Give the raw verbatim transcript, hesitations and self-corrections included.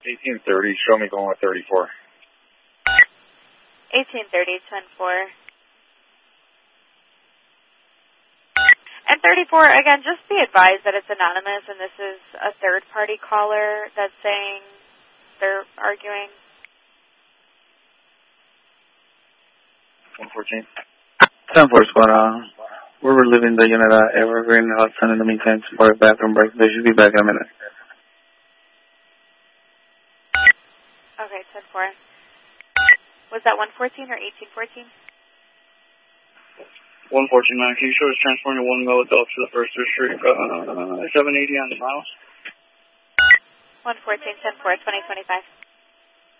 eighteen thirty, show me going with thirty-four. eighteen thirty, ten four. And thirty-four, again, just be advised that it's anonymous and this is a third-party caller that's saying they're arguing. one fourteen. ten four squad, uh, we're relieving the unit at Evergreen and Hudson in the meantime for a bathroom break. They should be back in a minute. Okay, ten four. Was that one fourteen or eighteen fourteen? one fourteen, man. Can you show us transporting one mile adult to the first district, uh, seven eighty on the miles? one fourteen, ten four, twenty twenty-five.